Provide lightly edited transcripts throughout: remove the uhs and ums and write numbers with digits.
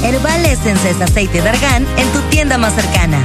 Herbal Essence es aceite de argán en tu tienda más cercana.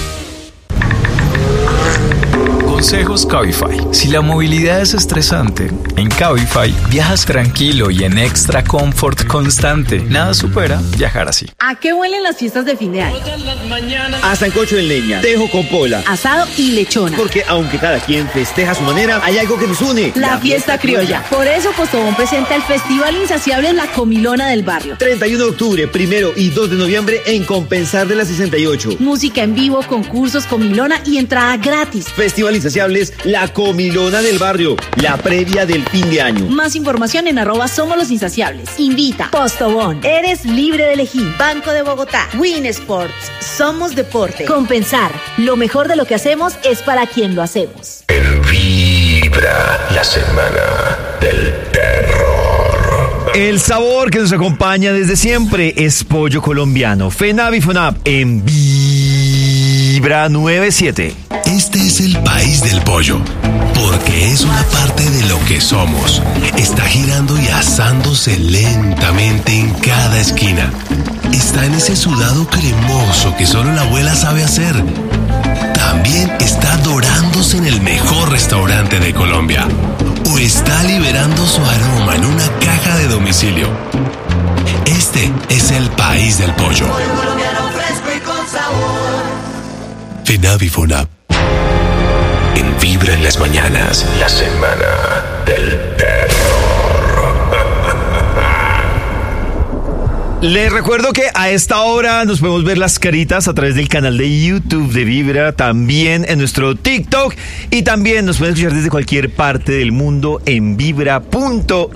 Consejos Cabify. Si la movilidad es estresante, en Cabify viajas tranquilo y en extra comfort constante. Nada supera viajar así. ¿A qué huelen las fiestas de fin de año? A sancocho en leña, tejo con pola, Asado y lechona. porque aunque cada quien festeja a su manera, hay algo que nos une. La fiesta criolla. Por eso Postobón presenta el Festival Insaciable La Comilona del Barrio. 31 de octubre, 1 y 2 de noviembre en Compensar de la 68. Música en vivo, concursos, comilona y entrada gratis. Festival Insaciables, La Comilona del Barrio, la previa del fin de año. Más información en @Somos los Insaciables. Invita. Postobón. Eres libre de elegir. Banco de Bogotá. Win Sports. Somos deporte. Compensar. Lo mejor de lo que hacemos es para quien lo hacemos. En Vibra, la semana del terror. El sabor que nos acompaña desde siempre es pollo colombiano. FENAVI FONAP en Vibra 97. Este es el país del pollo, porque es una parte de lo que somos. Está girando y asándose lentamente en cada esquina. Está en ese sudado cremoso que solo la abuela sabe hacer. También está dorándose en el mejor restaurante de Colombia. O está liberando su aroma en una caja de domicilio. Este es el país del pollo. FENAVI FONAP. En Vibra en las mañanas, la semana del terror. Les recuerdo que a esta hora nos podemos ver las caritas a través del canal de YouTube de Vibra, también en nuestro TikTok y también nos pueden escuchar desde cualquier parte del mundo en vibra.co.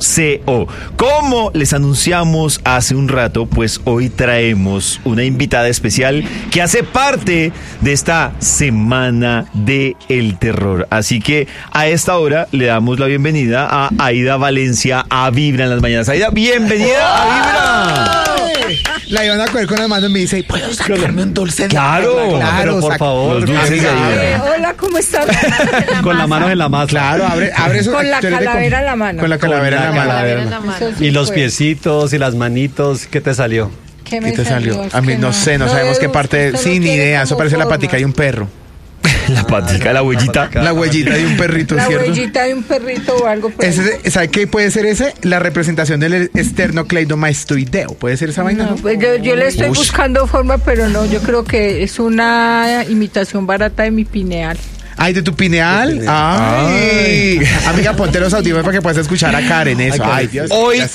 Como les anunciamos hace un rato, pues hoy traemos una invitada especial que hace parte de esta Semana del Terror. Así que a esta hora le damos la bienvenida a Aida Valencia a Vibra en las mañanas. Aida, bienvenida a Vibra. La iban a coger con las manos y me dice, ¿puedo sacarme un dulce? Claro, pero por favor, los dulces de Aida. Hola, ¿cómo estás? Con la mano en la masa. Claro, abre eso. Con la calavera en la mano. Con la calavera en la mano. Y los piecitos y las manitos, ¿qué te salió? ¿Qué ¿Qué te salió? A mí no sé, no sabemos qué parte. Sin idea, eso parece la patica de un perro. La patica, la huellita. La huellita de un perrito, la ¿cierto? La huellita de un perrito o algo. ¿Sabe qué puede ser ese? La representación del esternocleidomastoideo. ¿Puede ser esa vaina? No, pues yo le estoy buscando forma, pero no, yo creo que es una imitación barata de mi pineal. Ay, ¿de tu pineal? Ay. Amiga, ponte los audífonos para que puedas escuchar a Karen eso. Ay, Dios.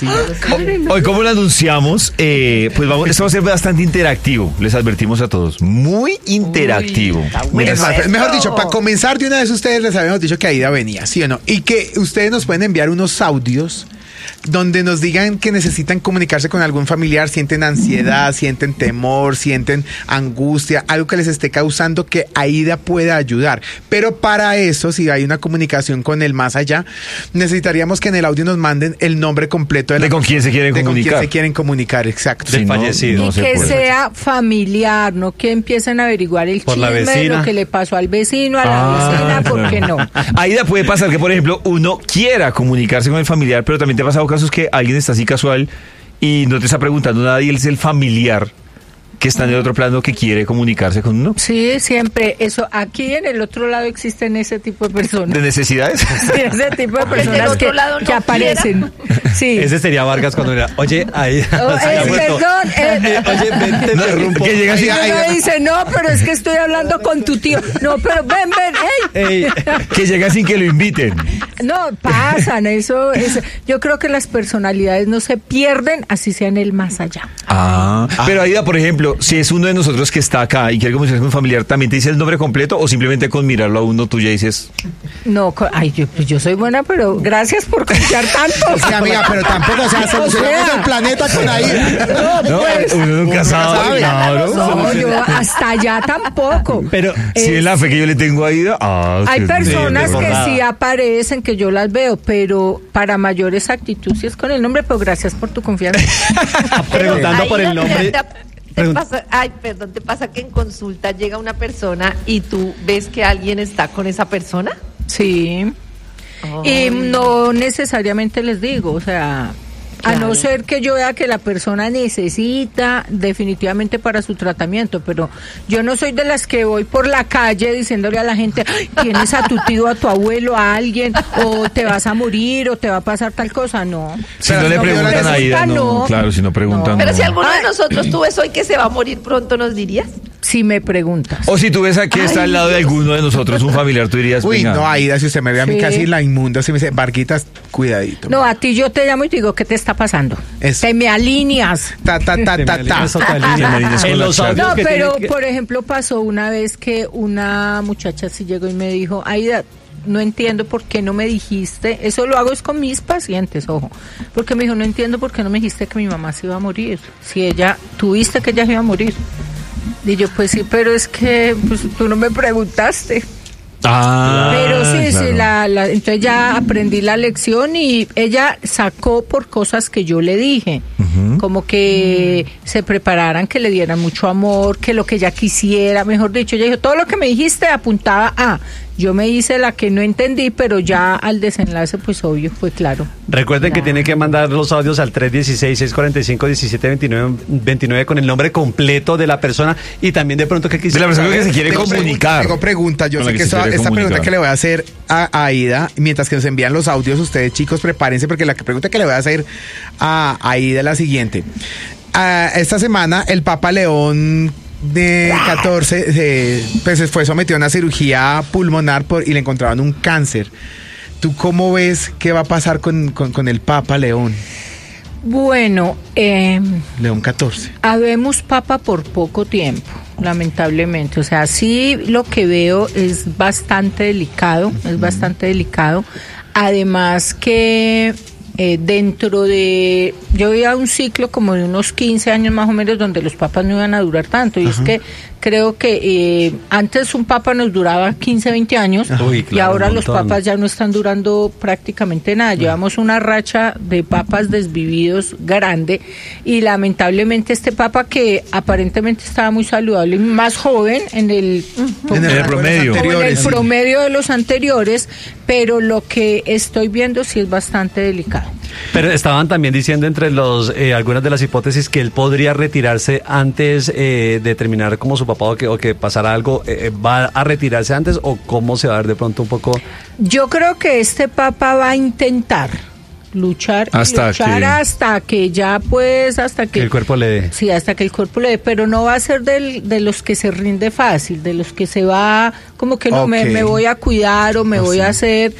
Hoy como lo anunciamos, pues esto va a ser bastante interactivo. Les advertimos a todos. Muy interactivo. Mejor dicho, para comenzar de una vez ustedes les habíamos dicho que Aida venía, ¿sí o no? Y que ustedes nos pueden enviar unos audios donde nos digan que necesitan comunicarse con algún familiar, sienten ansiedad, sienten temor, sienten angustia, algo que les esté causando, que Aida pueda ayudar. Pero para eso, si hay una comunicación con el más allá, necesitaríamos que en el audio nos manden el nombre completo de con quién se quieren comunicar. Con quién se quieren comunicar, exacto. Del fallecido. Y que sea familiar, no que empiecen a averiguar el chisme de lo que le pasó al vecino, a la vecina, ¿por qué no? Aida, puede pasar que, por ejemplo, uno quiera comunicarse con el familiar, pero también te ha pasado casos que alguien está así casual y no te está preguntando nada y él es el familiar que está en el otro plano que quiere comunicarse con uno. Sí, siempre. Eso, aquí en el otro lado existen ese tipo de personas. ¿De necesidades? Sí, ese tipo de personas que aparecen. Sí. Ese sería Vargas cuando era, oye, ahí. Perdón. Oye, ven, te interrumpo. Que llega así. Me dice, no, pero es que estoy hablando con tu tío. No, pero ven, ey. Que llega sin que lo inviten. No, pasan, eso es. Yo creo que las personalidades no se pierden, así sea en el más allá. Pero Aida, por ejemplo, si es uno de nosotros que está acá y quiere comunicarse con un familiar, ¿también te dice el nombre completo o simplemente con mirarlo a uno tú ya dices? No, yo soy buena, pero gracias por confiar tanto. Sí, amiga, pero tampoco, o sea, solucionamos el planeta con Aida. No, pues, uno nunca sabe. No, yo hasta allá tampoco. Pero si es la fe que yo le tengo a Aida. Hay personas que sí aparecen, que yo las veo, pero para mayor exactitud sí es con el nombre, pero gracias por tu confianza. Preguntando por el nombre. ¿Te pasa que en consulta llega una persona y tú ves que alguien está con esa persona? Sí. Y no necesariamente les digo, o sea, A no ser que yo vea que la persona necesita definitivamente para su tratamiento, pero yo no soy de las que voy por la calle diciéndole a la gente, "Ay, tienes a tu tío, a tu abuelo, a alguien, o te vas a morir, o te va a pasar tal cosa", no. Si no le preguntan a Aida, no. Claro, si no preguntan, Pero no. si alguno de nosotros tú ves hoy que se va a morir pronto, ¿nos dirías? Si me preguntas. O si tú ves aquí está al lado de alguno de nosotros un familiar, tú dirías, Uy, venga. no, Aida, si usted me ve a mí Sí. casi la inmunda, si me dice, Varguitas, cuidadito. No, a ti yo te llamo y te digo, ¿qué te está pasando? Eso. Te me alineas. Ta. En los audios No, que pero tiene que- por ejemplo pasó una vez que una muchacha sí llegó y me dijo, Aida, no entiendo por qué no me dijiste, eso lo hago es con mis pacientes, ojo, porque me dijo, no entiendo por qué no me dijiste que mi mamá se iba a morir, si tuviste que ella se iba a morir. Y yo, pues sí, pero es que pues, tú no me preguntaste. Pero sí, claro. entonces ya aprendí la lección y ella sacó por cosas que yo le dije, como que se prepararan, que le dieran mucho amor, que lo que ella quisiera, mejor dicho, ella dijo, todo lo que me dijiste apuntaba a... Yo me hice la que no entendí, pero ya al desenlace, pues obvio, fue claro. Recuerden que tienen que mandar los audios al 316-645-1729 con el nombre completo de la persona y también de pronto que quisiera De la persona que se quiere Tengo comunicar. Tengo preguntas. Yo Con sé la que que se quiere esta pregunta comunicar. que le voy a hacer a Aida, mientras que nos envían los audios, ustedes chicos, prepárense, porque la pregunta que le voy a hacer a Aida es la siguiente. Esta semana el Papa León de 14 pues fue sometido a una cirugía pulmonar y le encontraron un cáncer. ¿Tú cómo ves qué va a pasar con el Papa León? Bueno, León 14. habemos papa por poco tiempo, lamentablemente. O sea, sí lo que veo es bastante delicado, Además que dentro de... Yo veía un ciclo como de unos 15 años más o menos donde los papas no iban a durar tanto. Y es que creo que antes un papa nos duraba 15, 20 años. Uy, claro, y ahora un los montón. papas ya no están durando prácticamente nada. Llevamos una racha de papas desvividos grande. Y lamentablemente este papa que aparentemente estaba muy saludable y más joven en el promedio. como en el promedio de los anteriores, pero lo que estoy viendo sí es bastante delicado. Pero estaban también diciendo entre algunas de las hipótesis que él podría retirarse antes de terminar como su papá o que pasara algo. ¿Va a retirarse antes o cómo se va a ver de pronto un poco? Yo creo que este papa va a intentar luchar Hasta que ya pues, hasta que el cuerpo le dé. Sí, hasta que el cuerpo le dé, pero no va a ser de los que se rinde fácil, de los que se va como que no, me voy a cuidar o me voy a hacer...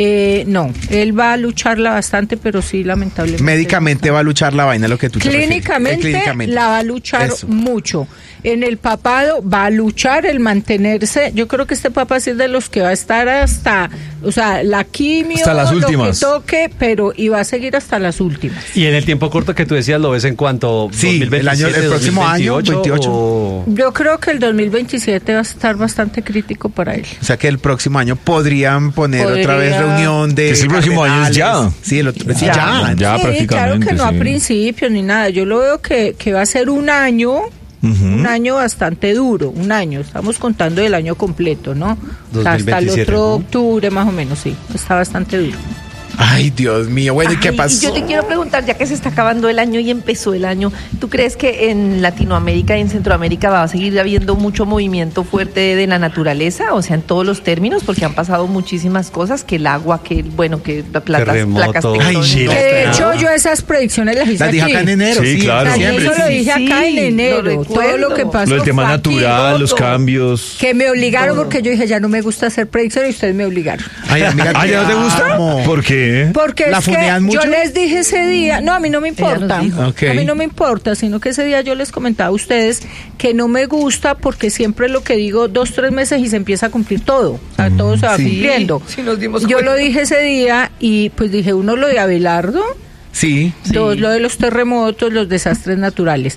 no, él va a lucharla bastante, pero sí, lamentablemente. Médicamente va a luchar la vaina, lo que tú te refieres. Clínicamente la va a luchar Eso. mucho. En el papado va a luchar el mantenerse. Yo creo que este papa sí es de los que va a estar hasta, o sea, la quimio, hasta las últimas. lo que toque, pero y va a seguir hasta las últimas. Y en el tiempo corto que tú decías, ¿lo ves en cuanto? Sí, 2027, el próximo año, 28. o- Yo creo que el 2027 va a estar bastante crítico para él. O sea que el próximo año podrían poner otra vez reunión de... Que si el próximo año es ya. Sí, el otro, sí, Ya. ya. Ya, Sí, prácticamente, claro que no sí. a principio ni nada. Yo lo veo que va a ser un año. Un año bastante duro, un año, estamos contando del año completo, ¿no? O sea, hasta el 2027, otro ¿no? octubre más o menos, sí, está bastante duro. Ay, Dios mío, bueno, ¿y qué Ay, pasó? Y yo te quiero preguntar, ya que se está acabando el año y empezó el año, ¿tú crees que en Latinoamérica y en Centroamérica va a seguir habiendo mucho movimiento fuerte de la naturaleza? O sea, en todos los términos, porque han pasado muchísimas cosas, que el agua, que las placas Terremoto. Ay, tectónicas. sí, Que de hecho yo esas predicciones las hice Las dije aquí. acá en enero, Sí, sí, claro. en Yo diciembre, eso lo sí. dije acá en Sí, enero, lo todo lo que recuerdo. pasó Lo del tema fue aquí. natural, los todo. cambios. Que me obligaron Todo. porque yo dije, ya no me gusta hacer predicciones y ustedes me obligaron. Ay, amiga, Ah, ¿ya no te gusta? amo. ¿Por qué? Porque ¿La es que funean mucho? yo les dije ese día, no, a mí no me importa, nos dijo. Ok. a mí no me importa, sino que ese día yo les comentaba a ustedes que no me gusta porque siempre lo que digo 2, 3 meses y se empieza a cumplir todo, o sea, todo se va Sí. cumpliendo. Sí, nos dimos Yo cuenta. lo dije ese día y pues dije, uno, lo de Abelardo, Sí. dos, lo de los terremotos, los desastres naturales.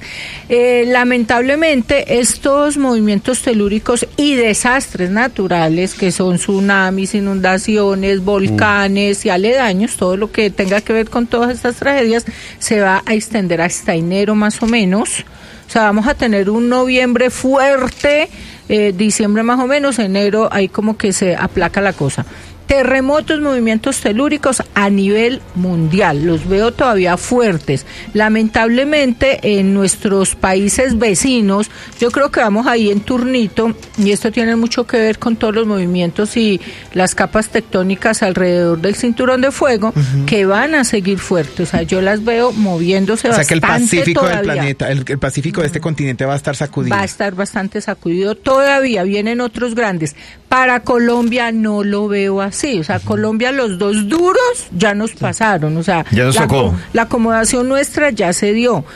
Lamentablemente, estos movimientos telúricos y desastres naturales, que son tsunamis, inundaciones, volcanes y aledaños, todo lo que tenga que ver con todas estas tragedias, se va a extender hasta enero más o menos. O sea, vamos a tener un noviembre fuerte, diciembre más o menos, enero ahí como que se aplaca la cosa. terremotos, movimientos telúricos a nivel mundial, los veo todavía fuertes. Lamentablemente en nuestros países vecinos, yo creo que vamos ahí en turnito, y esto tiene mucho que ver con todos los movimientos y las capas tectónicas alrededor del cinturón de fuego, que van a seguir fuertes. O sea, yo las veo moviéndose bastante. O sea que el Pacífico todavía del planeta, el Pacífico de este continente va a estar sacudido. Va a estar bastante sacudido todavía, vienen otros grandes. Para Colombia no lo veo así, o sea, Colombia los dos duros ya nos pasaron, o sea, ya nos tocó. La acomodación nuestra ya se dio.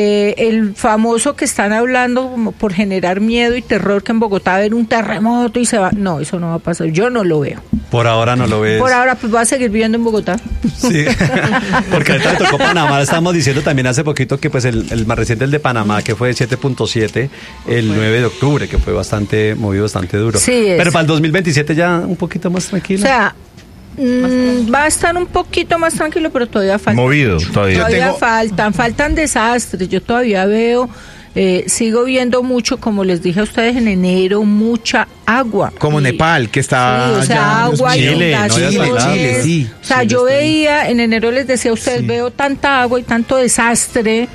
El famoso que están hablando como por generar miedo y terror, que en Bogotá va a haber un terremoto y se va, no, eso no va a pasar, yo no lo veo. Por ahora no lo ves. Por ahora pues va a seguir viviendo en Bogotá. Sí, porque ahorita le tocó Panamá, estamos diciendo también hace poquito que pues el más reciente, el de Panamá, que fue 7.7, el 9 de octubre, que fue bastante movido, bastante duro. Sí, pero para el 2027 ya un poquito más tranquilo. O sea, va a estar un poquito más tranquilo, pero todavía falta. Movido, todavía. Faltan desastres. Yo todavía veo, sigo viendo mucho, como les dije a ustedes en enero, mucha agua. Como Nepal, que está sí, o sea, allá, agua, Chile, Chile, sí. O sea, yo veía, en enero les decía a ustedes, veo tanta agua y tanto desastre.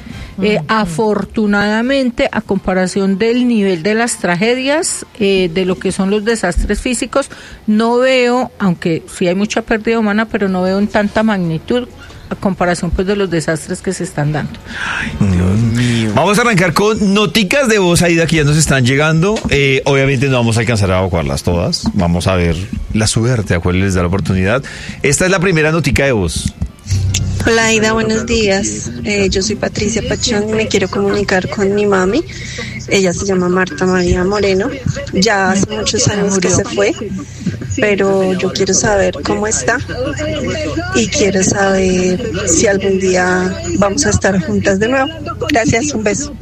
Afortunadamente, a comparación del nivel de las tragedias, de lo que son los desastres físicos, no veo, aunque sí hay mucha pérdida humana, pero no veo en tanta magnitud a comparación pues de los desastres que se están dando. Ay, Dios mío. Vamos a arrancar con noticas de voz, Aida, que ya nos están llegando. Obviamente no vamos a alcanzar a evacuarlas todas. Vamos a ver la suerte a cuál les da la oportunidad. Esta es la primera notica de voz. Hola Aida, buenos días. Yo soy Patricia Pachón y me quiero comunicar con mi mami. Ella se llama Marta María Moreno. Ya hace muchos años que se fue, pero yo quiero saber cómo está y quiero saber si algún día vamos a estar juntas de nuevo. Gracias, un beso.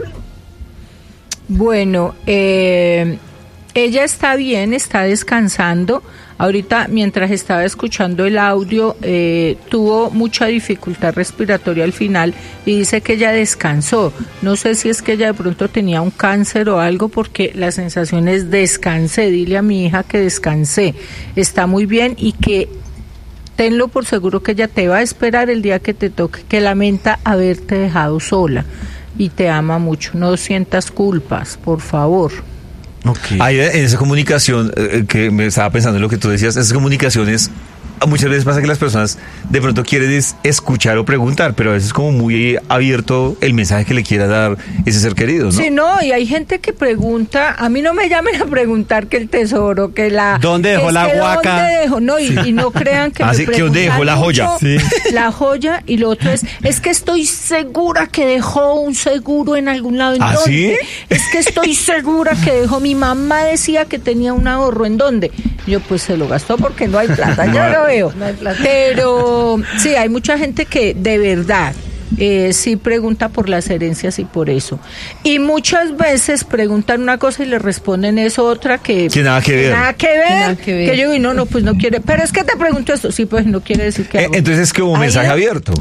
Bueno, ella está bien, está descansando. Ahorita, mientras estaba escuchando el audio, tuvo mucha dificultad respiratoria al final y dice que ella descansó. No sé si es que ella de pronto tenía un cáncer o algo, porque la sensación es descansé, dile a mi hija que descansé. Está muy bien y que tenlo por seguro que ella te va a esperar el día que te toque, que lamenta haberte dejado sola y te ama mucho. No sientas culpas, por favor. Okay. Ahí en esa comunicación, que me estaba pensando en lo que tú decías, esas comunicaciones, muchas veces pasa que las personas de pronto quieren escuchar o preguntar, pero a veces es como muy abierto el mensaje que le quiera dar ese ser querido, ¿no? Sí, no, y hay gente que pregunta, a mí no me llamen a preguntar que el tesoro, que la... ¿Dónde dejó la huaca? ¿Dónde dejó? No, y no crean que me Así que ¿dónde dejó la joya? Sí. La joya, y lo otro es que estoy segura que dejó un seguro en algún lado. ¿En dónde? ¿Sí? Es que estoy segura que dejó, mi mamá decía que tenía un ahorro, ¿en dónde? Yo, pues se lo gastó porque no hay plata, ya lo veo. No hay plata. Pero sí, hay mucha gente que de verdad sí pregunta por las herencias y por eso. Y muchas veces preguntan una cosa y le responden eso otra que nada que ver. Nada que ver. Que yo digo, no, pues no quiere. Pero es que te pregunto esto. Sí, pues no quiere decir que hago. Entonces es como mensaje abierto.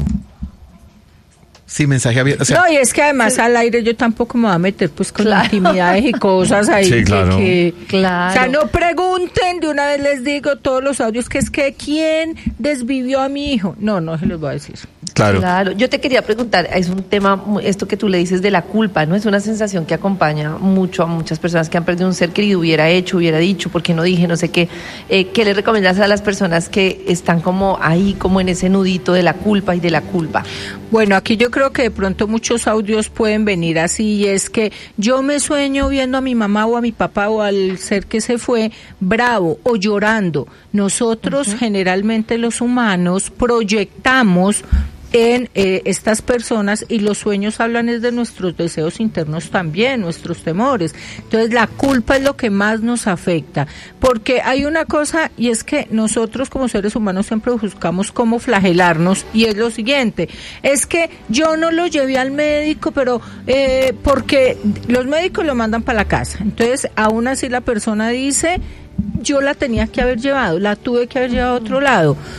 Sí, mensaje abierto. O sea, no, y es que además al aire yo tampoco me voy a meter pues con intimidades y cosas ahí. Sí, claro. Claro. O sea, no pregunten, de una vez les digo todos los audios, que es que ¿quién desvivió a mi hijo? No se los voy a decir. Claro. Yo te quería preguntar, es un tema, esto que tú le dices de la culpa, ¿no? Es una sensación que acompaña mucho a muchas personas que han perdido un ser querido, hubiera dicho, ¿por qué no dije? No sé qué. ¿Qué le recomiendas a las personas que están como ahí, como en ese nudito de la culpa y de la culpa? Bueno, aquí yo creo que de pronto muchos audios pueden venir así, y es que yo me sueño viendo a mi mamá o a mi papá o al ser que se fue bravo o llorando. Nosotros generalmente los humanos proyectamos en estas personas, y los sueños hablan es de nuestros deseos internos también, nuestros temores. Entonces la culpa es lo que más nos afecta, porque hay una cosa, y es que nosotros como seres humanos siempre buscamos cómo flagelarnos, y es lo siguiente, es que yo no lo llevé al médico, pero porque los médicos lo mandan para la casa. Entonces aún así la persona dice, yo la tenía que haber llevado, la tuve que haber llevado a otro lado.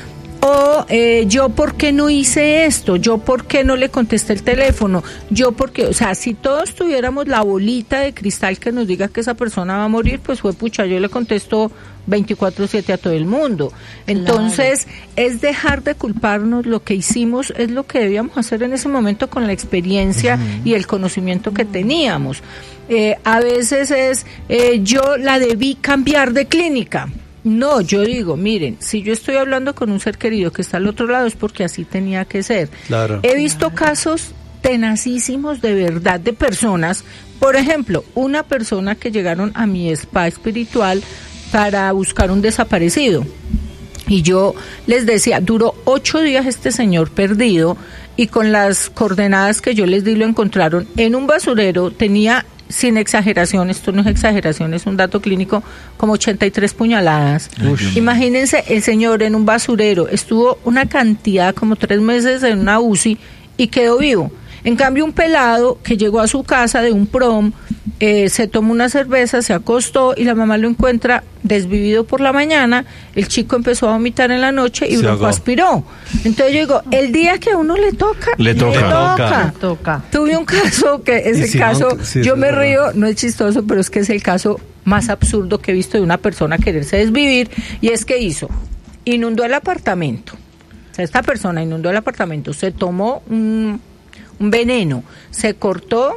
O yo por qué no hice esto, yo por qué no le contesté el teléfono, yo por qué, o sea, si todos tuviéramos la bolita de cristal que nos diga que esa persona va a morir, pues fue pucha, yo le contesto 24/7 a todo el mundo. Entonces, es dejar de culparnos, lo que hicimos es lo que debíamos hacer en ese momento con la experiencia y el conocimiento que teníamos. A veces es, yo la debí cambiar de clínica. No, yo digo, miren, si yo estoy hablando con un ser querido que está al otro lado es porque así tenía que ser. Claro. He visto casos tenacísimos de verdad de personas, por ejemplo, una persona que llegaron a mi spa espiritual para buscar un desaparecido. Y yo les decía, duró 8 días este señor perdido y con las coordenadas que yo les di lo encontraron en un basurero, tenía, sin exageración, esto no es exageración, es un dato clínico, como 83 puñaladas. Uy. Imagínense, el señor en un basurero, estuvo una cantidad, como 3 meses en una UCI y quedó vivo. En cambio, un pelado que llegó a su casa de un prom, se tomó una cerveza, se acostó y la mamá lo encuentra desvivido por la mañana, el chico empezó a vomitar en la noche y broncoaspiró. Entonces yo digo, el día que a uno le toca. Tuve un caso que ese caso, yo me río, no es chistoso, pero es que es el caso más absurdo que he visto de una persona quererse desvivir, y es que inundó el apartamento. O sea, esta persona inundó el apartamento, se tomó un veneno, se cortó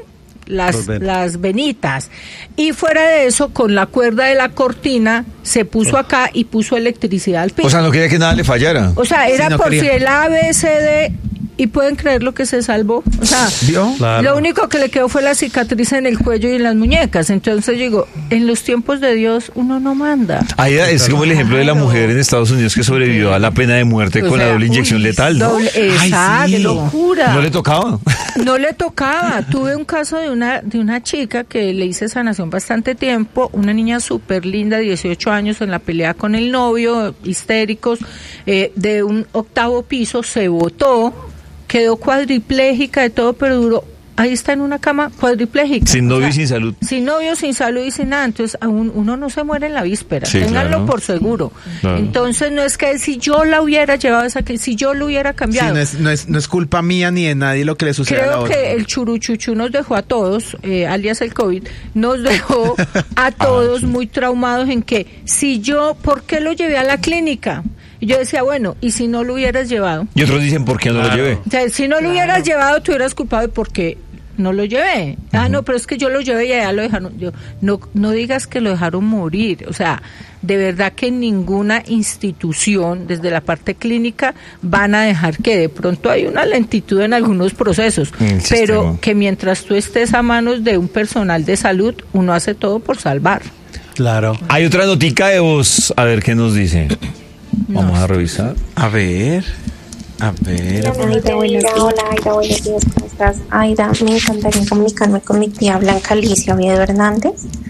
las venitas y fuera de eso, con la cuerda de la cortina se puso acá y puso electricidad al piso. O sea, no quería que nada le fallara. O sea, era por si el ABCD, y pueden creer lo que se salvó. O sea, claro, lo único que le quedó fue la cicatriz en el cuello y en las muñecas. Entonces digo, en los tiempos de Dios uno no manda. Ahí es como el ejemplo de la mujer en Estados Unidos que sobrevivió a la pena de muerte con la doble inyección letal, ¿no? Exacto. Ay, sí. Locura. ¿No le tocaba? No le tocaba. Tuve un caso de una chica que le hice sanación bastante tiempo, una niña súper linda, 18 años, en la pelea con el novio, histéricos, de un 8º piso, se botó, quedó cuadriplégica de todo, pero duró, ahí está en una cama cuadriplégica. Sin novio y sin salud. Sin novio, sin salud y sin nada. Entonces, uno no se muere en la víspera. Sí, ténganlo, claro, por seguro. Claro. Entonces, no es que si yo la hubiera llevado si yo lo hubiera cambiado. Sí, no es culpa mía ni de nadie lo que le sucede a la otra. Creo que el churuchuchu nos dejó a todos, alias el COVID, nos dejó a todos muy traumados en que ¿por qué lo llevé a la clínica? Y yo decía, bueno, ¿y si no lo hubieras llevado? Y otros dicen, ¿por qué no lo llevé? O sea, si no lo hubieras llevado, tú hubieras culpado de por qué no lo llevé. No, pero es que yo lo llevé y allá lo dejaron. No digas que lo dejaron morir. O sea, de verdad que ninguna institución, desde la parte clínica, van a dejar que de pronto hay una lentitud en algunos procesos. Pero que mientras tú estés a manos de un personal de salud, uno hace todo por salvar. Claro. Hay otra notica de voz, a ver qué nos dice. Vamos a revisar. A ver. Hola, Aida, buenos días, ¿cómo estás? Aida, me encantaría comunicarme con mi tía Blanca Alicia Oviedo Hernández.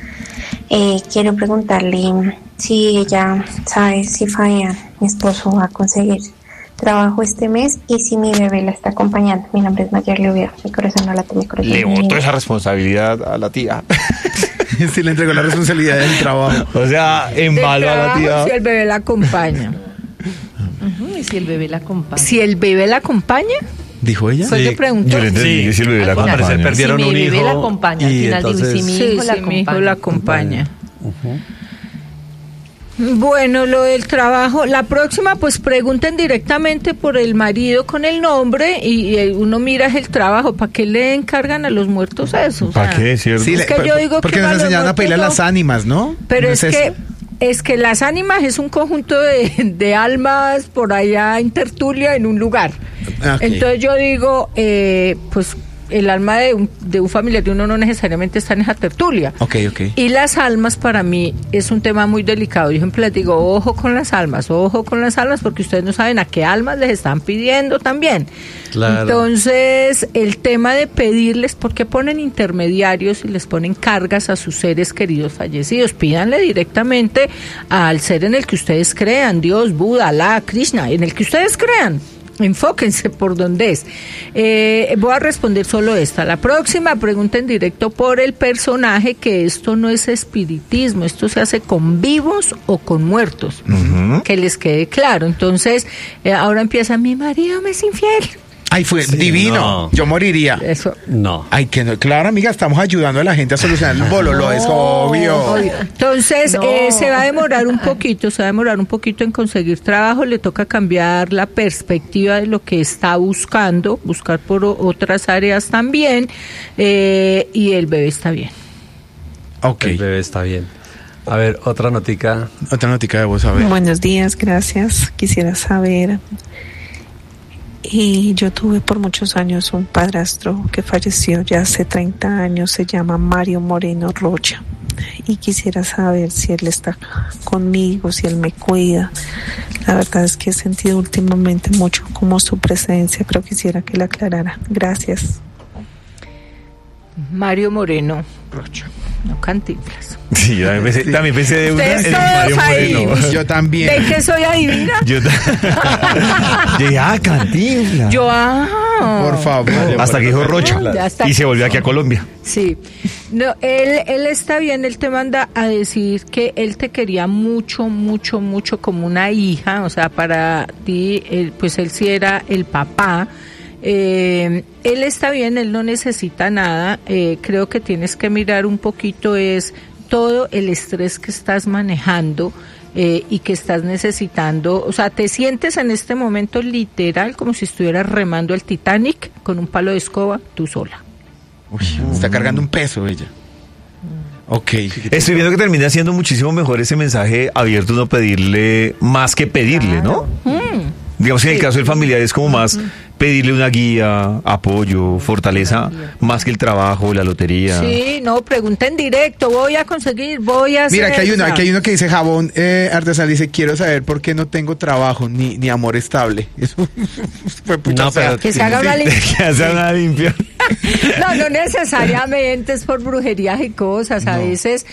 Quiero preguntarle si ella sabe si Fabián, mi esposo, va a conseguir trabajo este mes y si mi bebé la está acompañando. Mi nombre es Mayerle Oviedo, mi corazón no late, mi corazón. Le botó esa responsabilidad a la tía. Sí, le entregó la responsabilidad del trabajo. O sea, embaló a la tía. Si el bebé la acompaña. ¿Y si el bebé la acompaña? Si el bebé la acompaña. ¿Dijo ella? Pues le preguntó. Yo le entendí, si el bebé la acompaña. Si perdieron un hijo. Si mi bebé la acompaña. Al final digo, si mi hijo la acompaña. Bueno, lo del trabajo, la próxima pues pregunten directamente por el marido con el nombre y uno mira el trabajo. ¿Para qué le encargan a los muertos eso? ¿Para qué? ¿Cierto? Sí, es que yo digo porque que nos enseñaron a pedir a las ánimas, ¿no? Pero ¿no es que las ánimas es un conjunto de almas por allá en tertulia en un lugar. Okay. Entonces yo digo, pues el alma de un familiar de uno no necesariamente está en esa tertulia. Okay. Y las almas para mí es un tema muy delicado. Yo siempre les digo, ojo con las almas, porque ustedes no saben a qué almas les están pidiendo también. Claro. Entonces, el tema de pedirles, ¿por qué ponen intermediarios y les ponen cargas a sus seres queridos fallecidos? Pídanle directamente al ser en el que ustedes crean, Dios, Buda, Alá, Krishna, en el que ustedes crean. enfóquense por dónde es. Voy a responder solo esta. La próxima pregunta en directo por el personaje, que esto no es espiritismo, esto se hace con vivos o con muertos. Que les quede claro. Entonces, ahora empieza, mi marido me es infiel. Ay, fue divino. No. Yo moriría. Eso. No. Ay, que no. Claro, amiga, estamos ayudando a la gente a solucionar el bololo, es obvio. Entonces, se va a demorar un poquito en conseguir trabajo, le toca cambiar la perspectiva de lo que está buscar por otras áreas también, y el bebé está bien. Ok. El bebé está bien. A ver, otra notica. Otra notica de vos, a ver. Buenos días, gracias. Quisiera saber... Y yo tuve por muchos años un padrastro que falleció ya hace 30 años, se llama Mario Moreno Rocha. Y quisiera saber si él está conmigo, si él me cuida. La verdad es que he sentido últimamente mucho como su presencia, pero quisiera que la aclarara. Gracias. Mario Moreno Rocha, no Cantinflas. Sí, yo también pensé de una en Mario Moreno. Yo también. ¿Ven que soy adivina? Yo Cantinflas. Por favor. Hasta que dijo Rocha. Y se volvió aquí a Colombia. Sí. No, él está bien, él te manda a decir que él te quería mucho, mucho, mucho como una hija, o sea, para ti, pues él sí era el papá. Él está bien, él no necesita nada. Creo que tienes que mirar un poquito es todo el estrés que estás manejando y que estás necesitando. O sea, te sientes en este momento literal como si estuvieras remando el Titanic con un palo de escoba tú sola. Uy, está cargando un peso ella. Ok. Estoy viendo que termina siendo muchísimo mejor ese mensaje abierto, no pedirle más que pedirle, ¿no? Digamos que en el caso del familiar es como más pedirle una guía, apoyo, fortaleza, más que el trabajo, la lotería. Sí, no, pregunta en directo, voy a conseguir, voy a hacer. Mira, aquí hay uno que dice jabón artesanal, dice, quiero saber por qué no tengo trabajo ni amor estable. Eso fue puta. No, pero que se haga una limpia. Que se haga una limpia. No necesariamente es por brujerías y cosas. A veces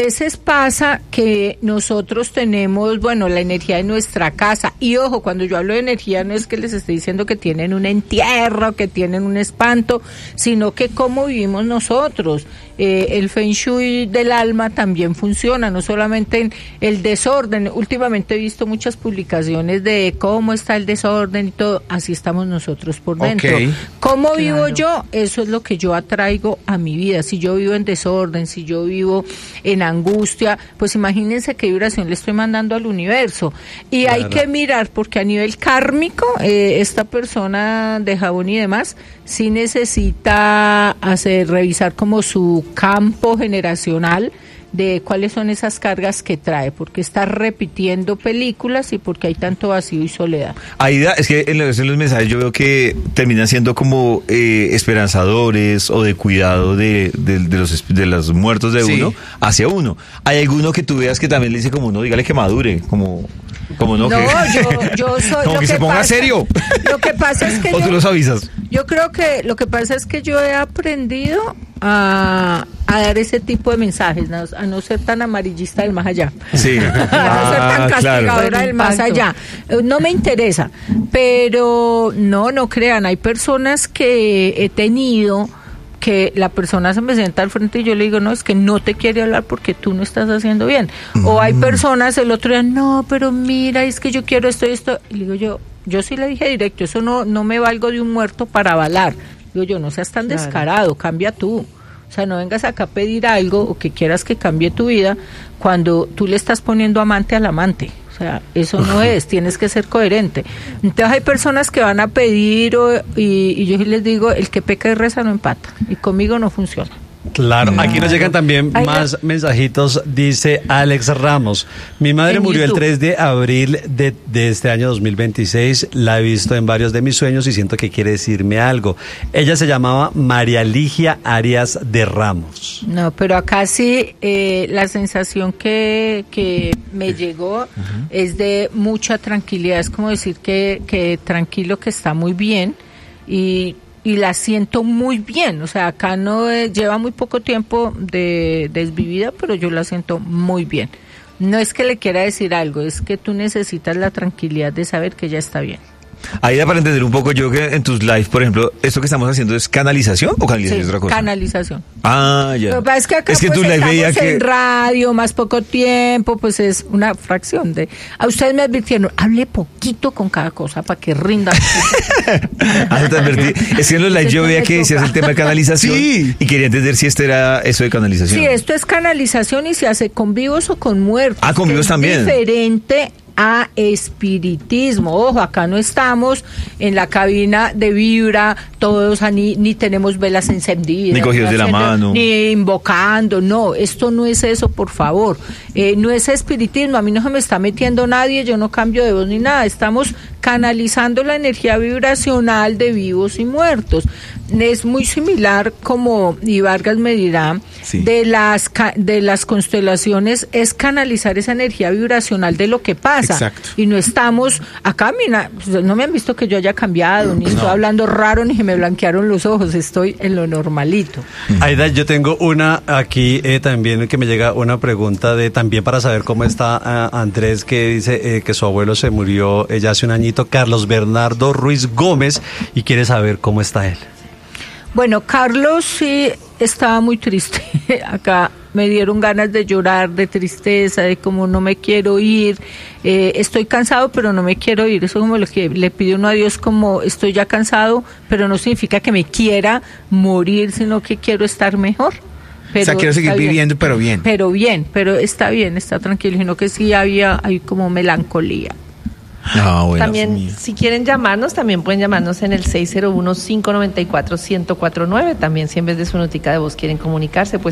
pasa que nosotros tenemos, la energía de nuestra casa. Y ojo, cuando yo hablo de energía no es que les esté diciendo que tienen un entierro, que tienen un espanto, sino que cómo vivimos nosotros. El Feng Shui del alma también funciona, no solamente en el desorden. Últimamente he visto muchas publicaciones de cómo está el desorden y todo, así estamos nosotros por dentro. ¿Cómo vivo yo? Eso es lo que yo atraigo a mi vida. Si yo vivo en desorden, si yo vivo en angustia, pues imagínense qué vibración le estoy mandando al universo. Y hay que mirar, porque a nivel kármico, esta persona de jabón y demás, sí necesita revisar como su campo generacional de cuáles son esas cargas que trae, porque está repitiendo películas y porque hay tanto vacío y soledad. Aida, es que en los mensajes yo veo que terminan siendo como esperanzadores o de cuidado de los muertos de uno hacia uno. Hay alguno que tú veas que también le dice como no, dígale que madure, como no, yo soy como que se ponga serio. Lo que pasa es que o tú los avisas. Yo creo que lo que pasa es que yo he aprendido a dar ese tipo de mensajes, a no ser tan amarillista del más allá. Sí. A no ser tan castigadora del más allá. No me interesa, pero no crean, hay personas que he tenido que la persona se me sienta al frente y yo le digo, no, es que no te quiere hablar porque tú no estás haciendo bien. O hay personas el otro día, no, pero mira, es que yo quiero esto y esto. Y le digo yo sí le dije directo, eso no me valgo de un muerto para avalar. Digo yo, no seas tan descarado, cambia tú. O sea, no vengas acá a pedir algo o que quieras que cambie tu vida cuando tú le estás poniendo amante al amante. O sea, eso no es, tienes que ser coherente. Entonces hay personas que van a pedir y yo les digo, el que peca y reza no empata. Y conmigo no funciona. Claro, aquí nos llegan también más mensajitos, dice Alex Ramos. Mi madre murió el 3 de abril de este año 2026, la he visto en varios de mis sueños y siento que quiere decirme algo. Ella se llamaba María Ligia Arias de Ramos. No, pero acá sí, la sensación que me llegó es de mucha tranquilidad, es como decir que tranquilo, que está muy bien y la siento muy bien, o sea, acá no lleva muy poco tiempo de desvivida, pero yo la siento muy bien. No es que le quiera decir algo, es que tú necesitas la tranquilidad de saber que ella está bien. Ahí da para entender un poco yo que en tus lives, por ejemplo, ¿esto que estamos haciendo es canalización o canalización es otra cosa? Canalización. Ah, ya. Lo que pasa es que acá es que pues, en tu live estamos veía que... en radio, más poco tiempo, pues es una fracción de... A ustedes me advirtieron, hable poquito con cada cosa para que rinda. Te advertí. Es que en los lives yo veía que decías el tema de canalización y quería entender si esto era eso de canalización. Sí, esto es canalización y se hace con vivos o con muertos. Ah, con vivos también. Diferente a espiritismo. Ojo, acá no estamos en la cabina de vibra, todos ni tenemos velas encendidas. Ni cogidos de la mano. Ni invocando, no, esto no es eso, por favor. No es espiritismo, a mí no se me está metiendo nadie, yo no cambio de voz ni nada, estamos canalizando la energía vibracional de vivos y muertos. Es muy similar, como y Vargas me dirá, de las constelaciones, es canalizar esa energía vibracional de lo que pasa. Exacto. Y no estamos acá, mira, no me han visto que yo haya cambiado, ni estoy hablando raro, ni que me blanquearon los ojos, estoy en lo normalito. Aida, yo tengo una aquí también que me llega una pregunta también para saber cómo está Andrés, que dice que su abuelo se murió ya hace un añito, Carlos Bernardo Ruiz Gómez, y quiere saber cómo está él. Bueno, Carlos sí estaba muy triste. Acá me dieron ganas de llorar, de tristeza, de como no me quiero ir. Estoy cansado, pero no me quiero ir. Eso es como lo que le pide uno a Dios, como estoy ya cansado, pero no significa que me quiera morir, sino que quiero estar mejor. Pero o sea, quiero seguir viviendo, pero bien. Pero está bien, está tranquilo, sino que sí hay como melancolía. Bueno, también, si quieren llamarnos, también pueden llamarnos en el 601-594-1049. También, si en vez de su notica de voz quieren comunicarse, pues